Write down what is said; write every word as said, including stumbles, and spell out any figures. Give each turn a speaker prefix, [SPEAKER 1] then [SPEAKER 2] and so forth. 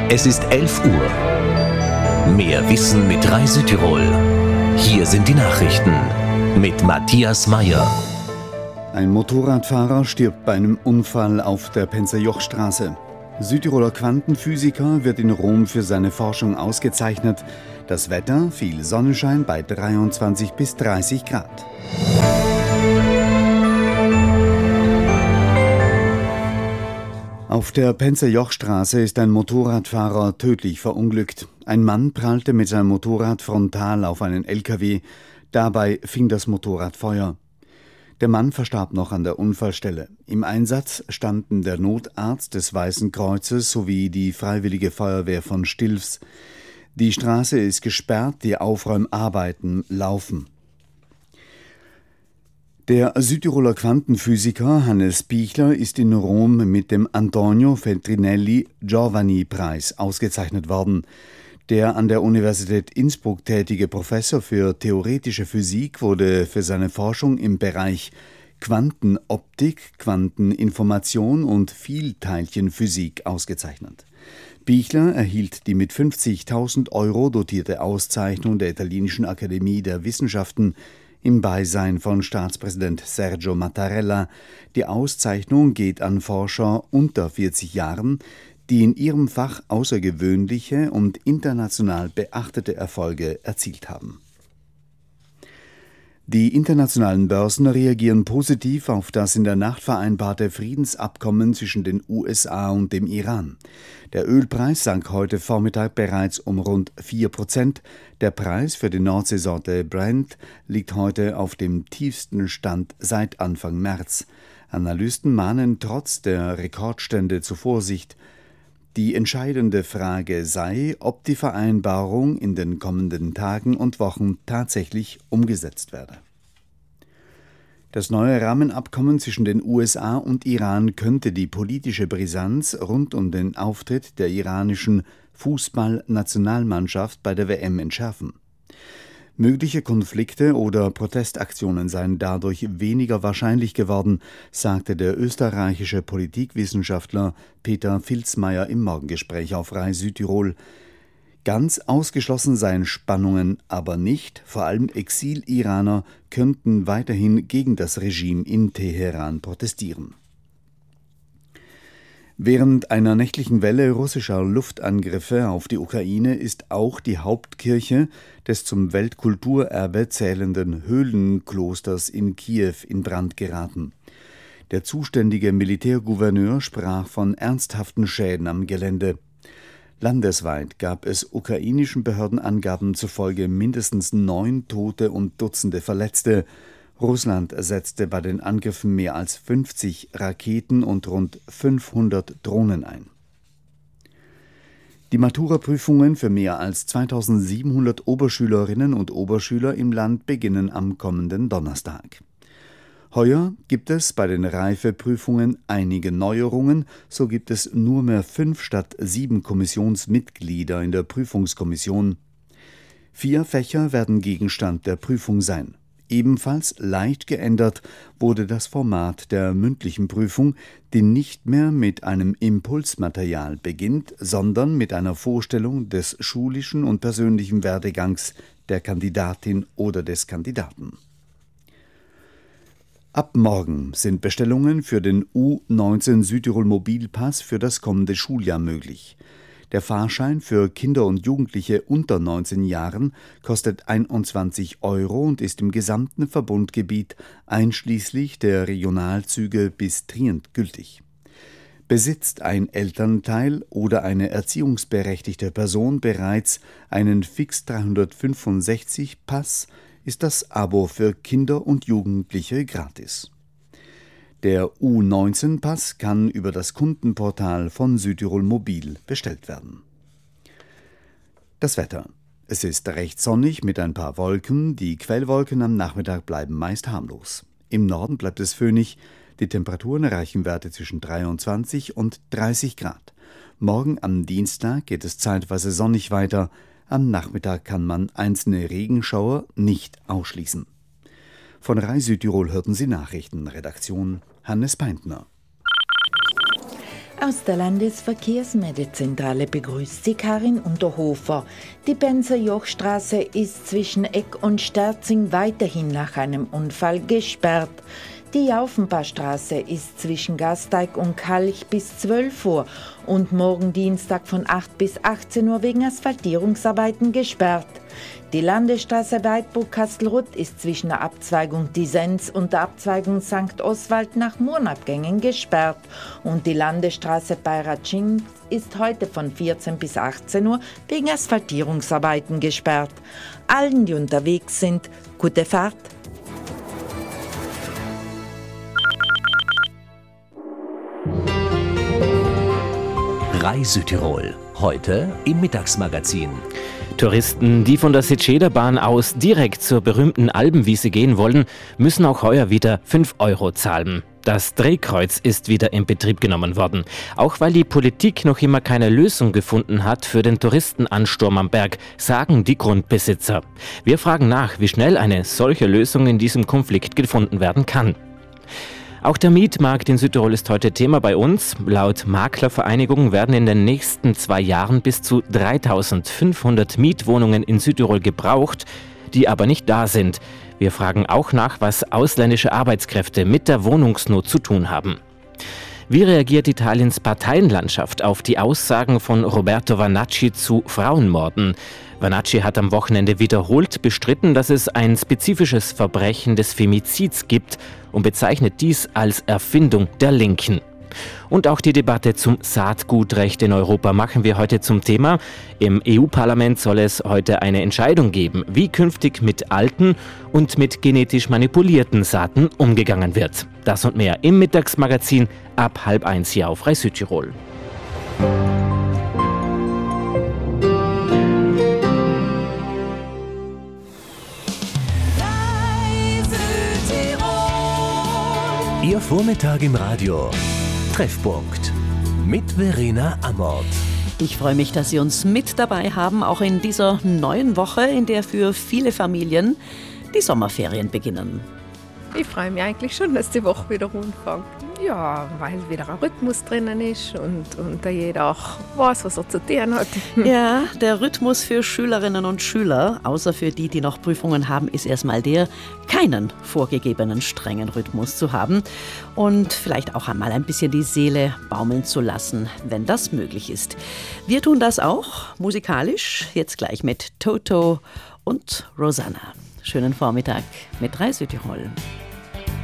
[SPEAKER 1] Es ist elf Uhr. Mehr Wissen mit Rai Südtirol. Hier sind die Nachrichten mit Matthias Meyer.
[SPEAKER 2] Ein Motorradfahrer stirbt bei einem Unfall auf der Penzer-Joch-Straße. Südtiroler Quantenphysiker wird in Rom für seine Forschung ausgezeichnet. Das Wetter, viel Sonnenschein bei dreiundzwanzig bis dreißig Grad. Auf der Penzer-Joch-Straße ist ein Motorradfahrer tödlich verunglückt. Ein Mann prallte mit seinem Motorrad frontal auf einen L K W. Dabei fing das Motorrad Feuer. Der Mann verstarb noch an der Unfallstelle. Im Einsatz standen der Notarzt des Weißen Kreuzes sowie die Freiwillige Feuerwehr von Stilfs. Die Straße ist gesperrt, die Aufräumarbeiten laufen. Der Südtiroler Quantenphysiker Hannes Pichler ist in Rom mit dem Antonio Feltrinelli Giovani Preis ausgezeichnet worden. Der an der Universität Innsbruck tätige Professor für theoretische Physik wurde für seine Forschung im Bereich Quantenoptik, Quanteninformation und Vielteilchenphysik ausgezeichnet. Pichler erhielt die mit fünfzigtausend Euro dotierte Auszeichnung der Italienischen Akademie der Wissenschaften im Beisein von Staatspräsident Sergio Mattarella. Die Auszeichnung geht an Forscher unter vierzig Jahren, die in ihrem Fach außergewöhnliche und international beachtete Erfolge erzielt haben. Die internationalen Börsen reagieren positiv auf das in der Nacht vereinbarte Friedensabkommen zwischen den U S A und dem Iran. Der Ölpreis sank heute Vormittag bereits um rund vier Prozent. Der Preis für die Nordseesorte Brent liegt heute auf dem tiefsten Stand seit Anfang März. Analysten mahnen trotz der Rekordstände zur Vorsicht. Die entscheidende Frage sei, ob die Vereinbarung in den kommenden Tagen und Wochen tatsächlich umgesetzt werde. Das neue Rahmenabkommen zwischen den U S A und Iran könnte die politische Brisanz rund um den Auftritt der iranischen Fußballnationalmannschaft bei der W M entschärfen. Mögliche Konflikte oder Protestaktionen seien dadurch weniger wahrscheinlich geworden, sagte der österreichische Politikwissenschaftler Peter Vilsmeier im Morgengespräch auf Rai Südtirol. Ganz ausgeschlossen seien Spannungen aber nicht, vor allem Exil-Iraner könnten weiterhin gegen das Regime in Teheran protestieren. Während einer nächtlichen Welle russischer Luftangriffe auf die Ukraine ist auch die Hauptkirche des zum Weltkulturerbe zählenden Höhlenklosters in Kiew in Brand geraten. Der zuständige Militärgouverneur sprach von ernsthaften Schäden am Gelände. Landesweit gab es ukrainischen Behördenangaben zufolge mindestens neun Tote und Dutzende Verletzte. Russland setzte bei den Angriffen mehr als fünfzig Raketen und rund fünfhundert Drohnen ein. Die Matura-Prüfungen für mehr als zweitausendsiebenhundert Oberschülerinnen und Oberschüler im Land beginnen am kommenden Donnerstag. Heuer gibt es bei den Reifeprüfungen einige Neuerungen, so gibt es nur mehr fünf statt sieben Kommissionsmitglieder in der Prüfungskommission. Vier Fächer werden Gegenstand der Prüfung sein. Ebenfalls leicht geändert wurde das Format der mündlichen Prüfung, die nicht mehr mit einem Impulsmaterial beginnt, sondern mit einer Vorstellung des schulischen und persönlichen Werdegangs der Kandidatin oder des Kandidaten. Ab morgen sind Bestellungen für den U neunzehn Südtirol Mobilpass für das kommende Schuljahr möglich. Der Fahrschein für Kinder und Jugendliche unter neunzehn Jahren kostet einundzwanzig Euro und ist im gesamten Verbundgebiet einschließlich der Regionalzüge bis Trient gültig. Besitzt ein Elternteil oder eine erziehungsberechtigte Person bereits einen Fix dreihundertfünfundsechzig Pass, ist das Abo für Kinder und Jugendliche gratis. Der U neunzehn Pass kann über das Kundenportal von Südtirol Mobil bestellt werden. Das Wetter. Es ist recht sonnig mit ein paar Wolken. Die Quellwolken am Nachmittag bleiben meist harmlos. Im Norden bleibt es föhnig. Die Temperaturen erreichen Werte zwischen dreiundzwanzig und dreißig Grad. Morgen am Dienstag geht es zeitweise sonnig weiter. Am Nachmittag kann man einzelne Regenschauer nicht ausschließen. Von Rai Südtirol hörten Sie Nachrichten. Redaktion Hannes Peintner.
[SPEAKER 3] Aus der Landesverkehrsmeldezentrale begrüßt sie Karin Unterhofer. Die Benzer-Joch-Straße ist zwischen Eck und Sterzing weiterhin nach einem Unfall gesperrt. Die Jaufenbachstraße ist zwischen Gasteig und Kalch bis zwölf Uhr und morgen Dienstag von acht bis achtzehn Uhr wegen Asphaltierungsarbeiten gesperrt. Die Landesstraße Weidburg-Kastelruth ist zwischen der Abzweigung Disenz und der Abzweigung Sankt Oswald nach Murnabgängen gesperrt. Und die Landesstraße Beiratsching ist heute von vierzehn bis achtzehn Uhr wegen Asphaltierungsarbeiten gesperrt. Allen, die unterwegs sind, gute Fahrt.
[SPEAKER 1] drei Südtirol. Heute im Mittagsmagazin.
[SPEAKER 4] Touristen, die von der Seceda-Bahn aus direkt zur berühmten Alpenwiese gehen wollen, müssen auch heuer wieder fünf Euro zahlen. Das Drehkreuz ist wieder in Betrieb genommen worden. Auch weil die Politik noch immer keine Lösung gefunden hat für den Touristenansturm am Berg, sagen die Grundbesitzer. Wir fragen nach, wie schnell eine solche Lösung in diesem Konflikt gefunden werden kann. Auch der Mietmarkt in Südtirol ist heute Thema bei uns. Laut Maklervereinigung werden in den nächsten zwei Jahren bis zu dreitausendfünfhundert Mietwohnungen in Südtirol gebraucht, die aber nicht da sind. Wir fragen auch nach, was ausländische Arbeitskräfte mit der Wohnungsnot zu tun haben. Wie reagiert Italiens Parteienlandschaft auf die Aussagen von Roberto Vanacci zu Frauenmorden? Vanacci hat am Wochenende wiederholt bestritten, dass es ein spezifisches Verbrechen des Femizids gibt und bezeichnet dies als Erfindung der Linken. Und auch die Debatte zum Saatgutrecht in Europa machen wir heute zum Thema. Im E U-Parlament soll es heute eine Entscheidung geben, wie künftig mit alten und mit genetisch manipulierten Saaten umgegangen wird. Das und mehr im Mittagsmagazin ab halb eins hier auf Rai Südtirol.
[SPEAKER 1] Ihr Vormittag im Radio. Treffpunkt mit Verena Amort.
[SPEAKER 5] Ich freue mich, dass Sie uns mit dabei haben, auch in dieser neuen Woche, in der für viele Familien die Sommerferien beginnen.
[SPEAKER 6] Ich freue mich eigentlich schon, dass die Woche wieder anfängt. Ja, weil wieder ein Rhythmus drinnen ist und, und da jeder auch weiß, was er zu tun hat.
[SPEAKER 5] Ja, der Rhythmus für Schülerinnen und Schüler, außer für die, die noch Prüfungen haben, ist erstmal der, keinen vorgegebenen strengen Rhythmus zu haben und vielleicht auch einmal ein bisschen die Seele baumeln zu lassen, wenn das möglich ist. Wir tun das auch musikalisch, jetzt gleich mit Toto und Rosanna. Schönen Vormittag mit Rai Südtirol.